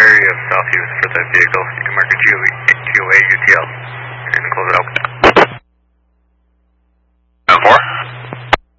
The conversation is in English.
area of South Houston for that vehicle. You can mark a GOA UTL.